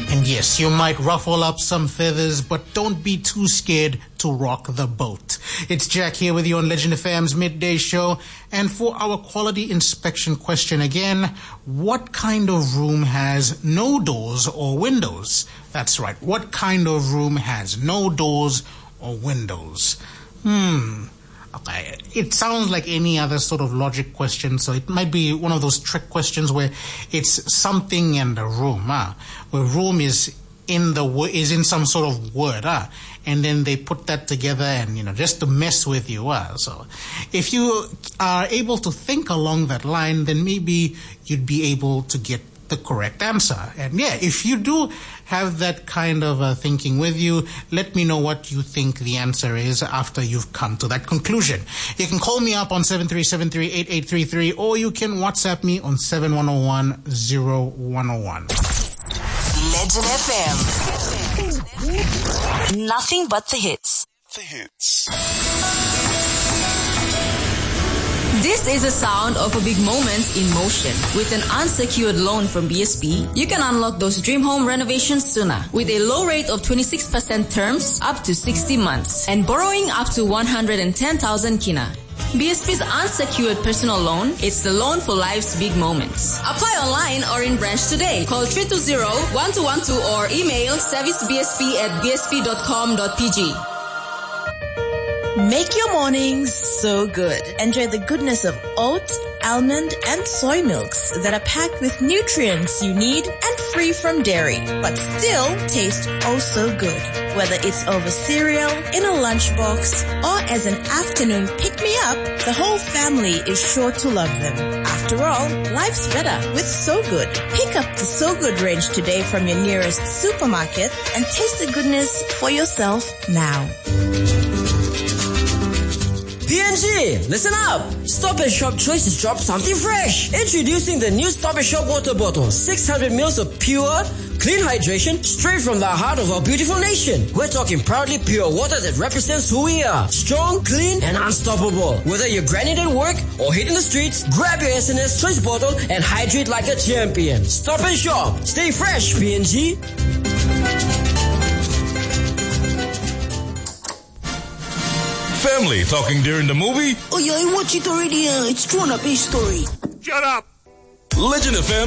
And yes, you might ruffle up some feathers, but don't be too scared to rock the boat. It's Jack here with you on Legend FM's Midday Show. And for our quality inspection question again, what kind of room has no doors or windows? That's right. What kind of room has no doors or windows? Okay, it sounds like any other sort of logic question, so it might be one of those trick questions where it's something in the room, where room is in some sort of word, and then they put that together and, just to mess with you, So if you are able to think along that line, then maybe you'd be able to get the correct answer. And yeah, if you do have that kind of thinking with you, let me know what you think the answer is after you've come to that conclusion. You can call me up on 7373-8833, or you can WhatsApp me on 7101-0101. Legend FM. Nothing but the hits. The hits. This is the sound of a big moment in motion. With an unsecured loan from BSP, you can unlock those dream home renovations sooner. With a low rate of 26% terms up to 60 months and borrowing up to 110,000 kina. BSP's unsecured personal loan, it's the loan for life's big moments. Apply online or in branch today. Call 320-1212 or email servicebsp@bsp.com.pg. Make your mornings so good. Enjoy the goodness of oat, almond, and soy milks that are packed with nutrients you need and free from dairy, but still taste oh so good. Whether it's over cereal, in a lunchbox, or as an afternoon pick-me-up, the whole family is sure to love them. After all, life's better with So Good. Pick up the So Good range today from your nearest supermarket and taste the goodness for yourself now. PNG, listen up! Stop & Shop Choice has dropped something fresh. Introducing the new Stop & Shop water bottle. 600 mils of pure, clean hydration straight from the heart of our beautiful nation. We're talking proudly pure water that represents who we are. Strong, clean, and unstoppable. Whether you're grinding at work or hitting the streets, grab your SNS Choice bottle and hydrate like a champion. Stop & Shop. Stay fresh, PNG. Family talking during the movie? Oh yeah, I watched it already. It's Grown Up A Story. Shut up! Legend FM